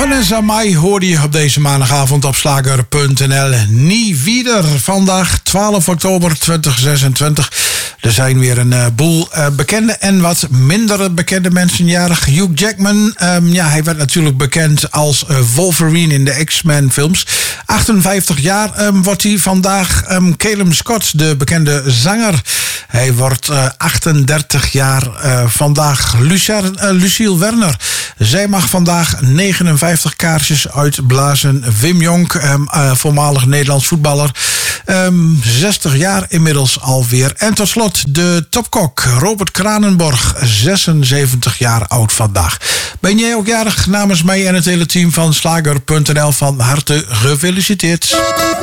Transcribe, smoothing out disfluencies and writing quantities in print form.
Vanessa Mai hoorde je op deze maandagavond op Slager.nl. Nie wieder. Vandaag 12 oktober 2026. Er zijn weer een boel bekende en wat minder bekende mensen jarig. Hugh Jackman, hij werd natuurlijk bekend als Wolverine in de X-Men films. 58 jaar wordt hij vandaag. Calum Scott, de bekende zanger. Hij wordt 38 jaar vandaag. Lucille Werner. Zij mag vandaag 59 kaarsjes uitblazen. Wim Jonk, voormalig Nederlands voetballer. 60 jaar inmiddels alweer. En tot slot de topkok Robert Kranenborg, 76 jaar oud vandaag. Ben jij ook jarig? Namens mij en het hele team van Slager.nl van harte gefeliciteerd.